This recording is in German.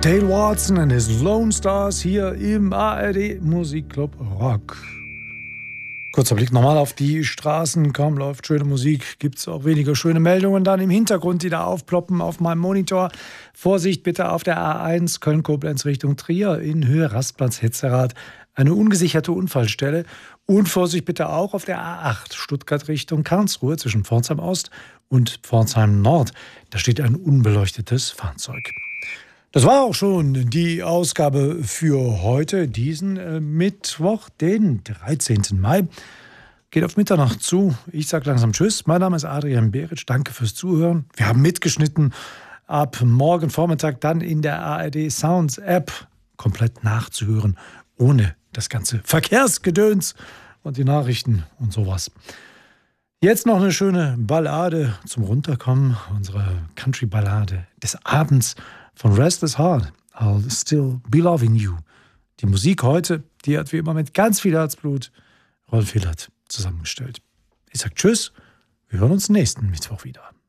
Dale Watson and his Lone Stars hier im ARD Musikclub Rock. Kurzer Blick nochmal auf die Straßen. Kaum läuft schöne Musik, gibt es auch weniger schöne Meldungen dann im Hintergrund, die da aufploppen auf meinem Monitor. Vorsicht bitte auf der A1 Köln-Koblenz Richtung Trier in Höhe Rastplatz-Hetzerath. Eine ungesicherte Unfallstelle. Und Vorsicht bitte auch auf der A8 Stuttgart Richtung Karlsruhe zwischen Pforzheim Ost und Pforzheim Nord. Da steht ein unbeleuchtetes Fahrzeug. Das war auch schon die Ausgabe für heute, diesen Mittwoch, den 13. Mai. Geht auf Mitternacht zu. Ich sage langsam Tschüss. Mein Name ist Adrian Beritsch. Danke fürs Zuhören. Wir haben mitgeschnitten. Ab morgen Vormittag dann in der ARD Sounds App komplett nachzuhören, ohne das ganze Verkehrsgedöns und die Nachrichten und sowas. Jetzt noch eine schöne Ballade zum Runterkommen. Unsere Country-Ballade des Abends von Restless Heart, I'll Still Be Loving You. Die Musik heute, die hat wie immer mit ganz viel Herzblut Rolf Hillert zusammengestellt. Ich sage Tschüss, wir hören uns nächsten Mittwoch wieder.